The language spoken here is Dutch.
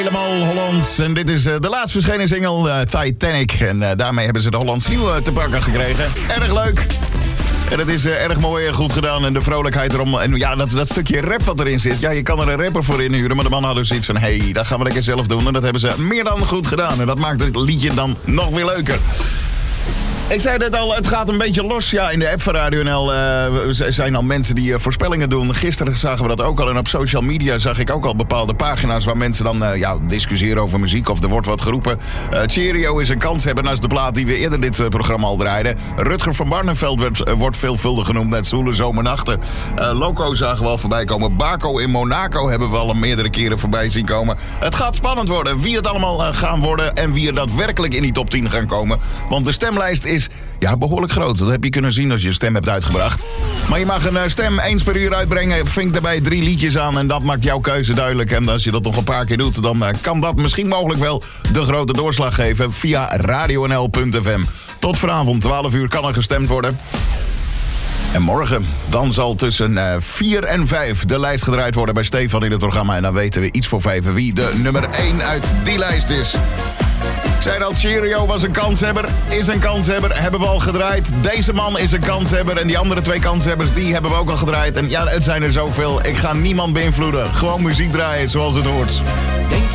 Helemaal Hollands. En dit is de laatst verschenen single Titanic. En daarmee hebben ze de Hollands nieuw te pakken gekregen. Erg leuk. En het is erg mooi en goed gedaan. En de vrolijkheid erom. En ja, dat stukje rap wat erin zit. Ja, je kan er een rapper voor inhuren. Maar de man had dus iets van, hey, dat gaan we lekker zelf doen. En dat hebben ze meer dan goed gedaan. En dat maakt het liedje dan nog weer leuker. Ik zei net al, het gaat een beetje los. Ja, in de app van Radio NL zijn al mensen die voorspellingen doen. Gisteren zagen we dat ook al. En op social media zag ik ook al bepaalde pagina's waar mensen dan discussiëren over muziek of er wordt wat geroepen. Cheerio is een kans hebben naast de plaat die we eerder dit programma al draaiden. Rutger van Barneveld wordt veelvuldig genoemd met Zoele Zomernachten. Loco zagen we al voorbij komen. Baco in Monaco hebben we al meerdere keren voorbij zien komen. Het gaat spannend worden wie het allemaal gaan worden en wie er daadwerkelijk in die top 10 gaan komen. Want de stemlijst is behoorlijk groot. Dat heb je kunnen zien als je stem hebt uitgebracht. Maar je mag een stem eens per uur uitbrengen. Vink daarbij 3 liedjes aan en dat maakt jouw keuze duidelijk. En als je dat nog een paar keer doet, dan kan dat misschien mogelijk wel de grote doorslag geven via radionl.fm. Tot vanavond 12 uur kan er gestemd worden. En morgen, dan zal tussen 4 en 5 de lijst gedraaid worden bij Stefan in het programma. En dan weten we iets voor 5 wie de nummer 1 uit die lijst is. Ik zei dat Cheerio was een kanshebber, is een kanshebber, hebben we al gedraaid. Deze man is een kanshebber en die andere 2 kanshebbers, die hebben we ook al gedraaid. En ja, het zijn er zoveel. Ik ga niemand beïnvloeden. Gewoon muziek draaien zoals het hoort.